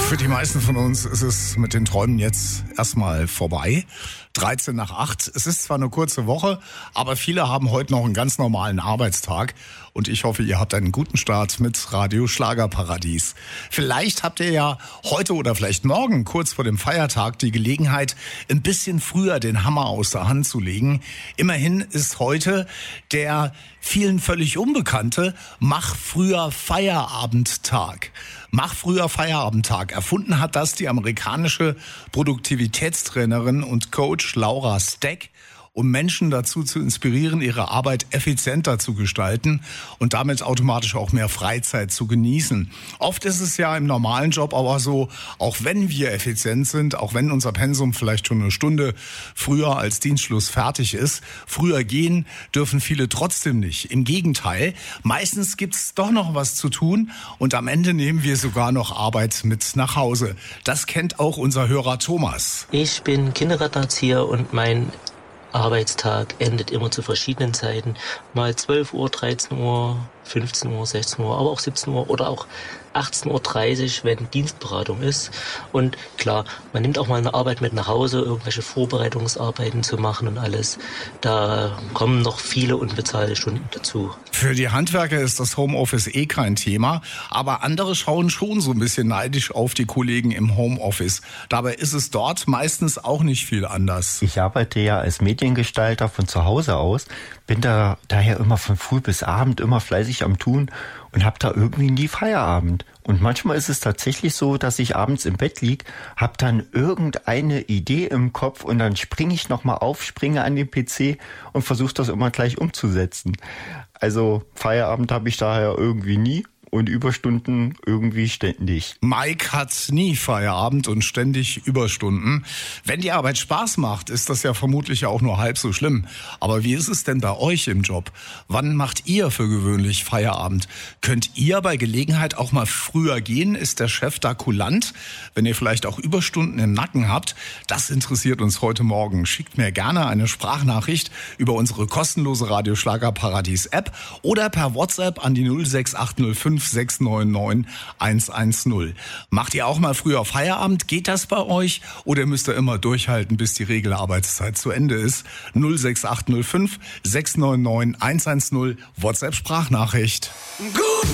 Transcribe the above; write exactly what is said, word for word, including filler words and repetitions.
Für die meisten von uns ist es mit den Träumen jetzt erstmal vorbei. dreizehn nach acht. Es ist zwar eine kurze Woche, aber viele haben heute noch einen ganz normalen Arbeitstag. Und ich hoffe, ihr habt einen guten Start mit Radio Schlagerparadies. Vielleicht habt ihr ja heute oder vielleicht morgen, kurz vor dem Feiertag, die Gelegenheit, ein bisschen früher den Hammer aus der Hand zu legen. Immerhin ist heute der vielen völlig unbekannte Mach früher Feierabendtag. Mach früher Feierabendtag. Erfunden hat das die amerikanische Produktivitätstrainerin und Coach Laura Steck, um Menschen dazu zu inspirieren, ihre Arbeit effizienter zu gestalten und damit automatisch auch mehr Freizeit zu genießen. Oft ist es ja im normalen Job aber so, auch wenn wir effizient sind, auch wenn unser Pensum vielleicht schon eine Stunde früher als Dienstschluss fertig ist, früher gehen dürfen viele trotzdem nicht. Im Gegenteil, meistens gibt's doch noch was zu tun und am Ende nehmen wir sogar noch Arbeit mit nach Hause. Das kennt auch unser Hörer Thomas. Ich bin Kindergartenerzieher und mein Arbeitstag endet immer zu verschiedenen Zeiten. Mal zwölf Uhr, dreizehn Uhr, fünfzehn Uhr, sechzehn Uhr, aber auch siebzehn Uhr oder auch achtzehn Uhr dreißig, wenn Dienstberatung ist. Und klar, man nimmt auch mal eine Arbeit mit nach Hause, irgendwelche Vorbereitungsarbeiten zu machen und alles. Da kommen noch viele unbezahlte Stunden dazu. Für die Handwerker ist das Homeoffice eh kein Thema, aber andere schauen schon so ein bisschen neidisch auf die Kollegen im Homeoffice. Dabei ist es dort meistens auch nicht viel anders. Ich arbeite ja als Mediengestalter von zu Hause aus, bin da daher immer von früh bis Abend immer fleißig am Tun und habe da irgendwie nie Feierabend. Und manchmal ist es tatsächlich so, dass ich abends im Bett lieg, habe dann irgendeine Idee im Kopf und dann springe ich nochmal auf, springe an den P C und versuche das immer gleich umzusetzen. Also Feierabend habe ich daher irgendwie nie. Und Überstunden irgendwie ständig. Mike hat nie Feierabend und ständig Überstunden. Wenn die Arbeit Spaß macht, ist das ja vermutlich auch nur halb so schlimm. Aber wie ist es denn bei euch im Job? Wann macht ihr für gewöhnlich Feierabend? Könnt ihr bei Gelegenheit auch mal früher gehen? Ist der Chef da kulant? Wenn ihr vielleicht auch Überstunden im Nacken habt, das interessiert uns heute Morgen. Schickt mir gerne eine Sprachnachricht über unsere kostenlose Radio Schlagerparadies App oder per WhatsApp an die null sechs acht null fünf sechs neun neun eins eins null. Macht ihr auch mal früher Feierabend? Geht das bei euch? Oder müsst ihr immer durchhalten, bis die Regelarbeitszeit zu Ende ist? null sechs acht null fünf sechs neun neun eins eins null WhatsApp Sprachnachricht. Gut.